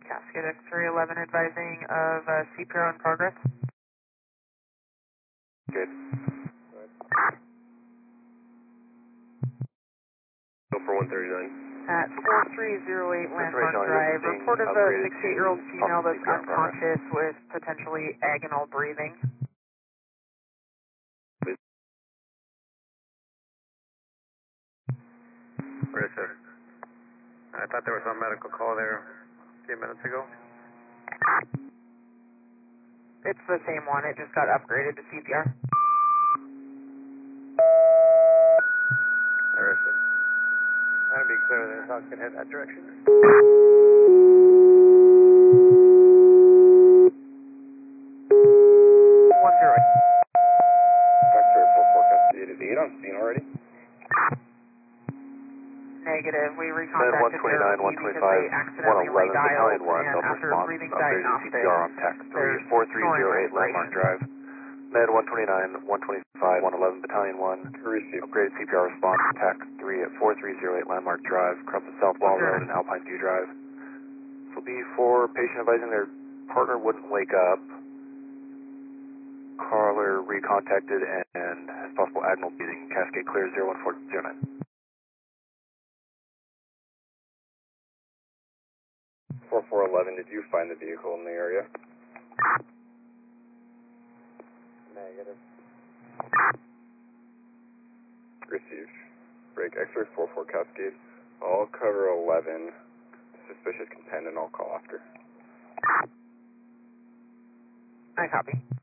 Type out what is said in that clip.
Cascade X-ray 11 advising of CPR in progress. Good. Go for 139. At 4308 Landmark Drive, report of a 68-year-old female that's unconscious with potentially agonal breathing. Where is it? I thought there was some medical call there a few minutes ago. It's the same one, it just got upgraded to CPR. Where is it? Trying to be clear that it's not going to head that direction. 108. Vector 44 Cascade is 8 on scene already. Negative, we Med recontacted 129, Air because they 125, accidentally 111, redialed, Battalion 1, and Delta after response, breathing upgraded diagnostics, CPR on text there's 34308 snoring Landmark Drive. Med 129, 125, 111, Battalion 1, Receive. upgraded CPR response, text 3 at 4308 Landmark Drive, Crumpus South Wall Road and Alpine View Drive. This will be for patient advising their partner wouldn't wake up. Caller recontacted and has possible agonal breathing. Cascade clear 01409. 4411, did you find the vehicle in the area? Negative. Received. Break X-ray 44 Cascade. I'll cover 11. Suspicious contend and I'll call after. I copy.